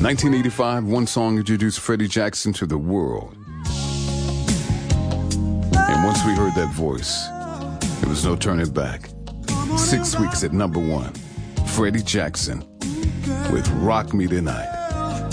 1985, one song introduced Freddie Jackson to the world. And once we heard that voice, there was no turning back. 6 weeks at number one, Freddie Jackson with Rock Me Tonight.